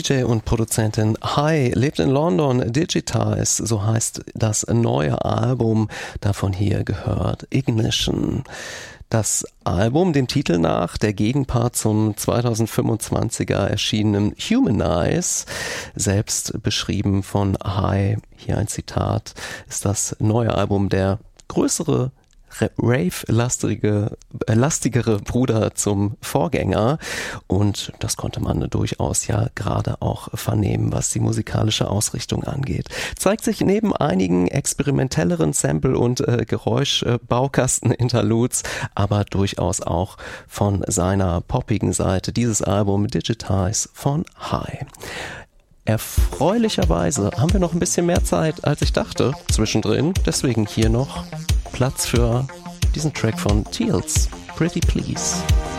DJ und Produzentin Hi lebt in London. Digitize, so heißt das neue Album, davon hier gehört Ignition. Das Album, dem Titel nach, der Gegenpart zum 2025er erschienenen Humanize, selbst beschrieben von Hi, hier ein Zitat, ist das neue Album der größere Rave-lastigere Bruder zum Vorgänger, und das konnte man durchaus ja gerade auch vernehmen, was die musikalische Ausrichtung angeht. Zeigt sich neben einigen experimentelleren Sample- und Geräuschbaukasten-Interludes, aber durchaus auch von seiner poppigen Seite dieses Album Digitize von Hi. Erfreulicherweise haben wir noch ein bisschen mehr Zeit, als ich dachte, zwischendrin. Deswegen hier noch Platz für diesen Track von Teals, Pretty Please.